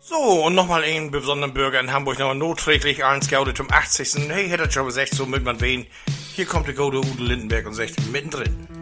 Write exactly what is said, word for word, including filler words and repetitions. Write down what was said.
So, und nochmal einen besonderen Bürger in Hamburg, nochmal noträglich allen Scoutet zum achtzigsten Hey, hätte schon gesagt, so mit man wen. Hier kommt der gute Udo Lindenberg und sagt mittendrin.